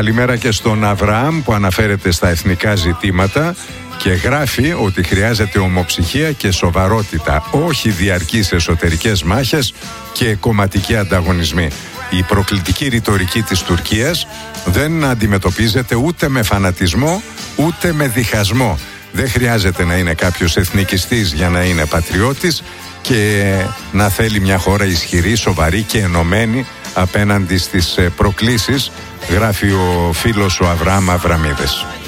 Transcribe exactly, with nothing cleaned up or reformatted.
Καλημέρα και στον Αβραάμ που αναφέρεται στα εθνικά ζητήματα και γράφει ότι χρειάζεται ομοψυχία και σοβαρότητα, όχι διαρκείς εσωτερικές μάχες και κομματικοί ανταγωνισμοί. Η προκλητική ρητορική της Τουρκίας δεν αντιμετωπίζεται ούτε με φανατισμό ούτε με διχασμό. Δεν χρειάζεται να είναι κάποιος εθνικιστής για να είναι πατριώτης και να θέλει μια χώρα ισχυρή, σοβαρή και ενωμένη απέναντι στις προκλήσεις, γράφει ο φίλος ο Αβραάμ Αβραμίδης.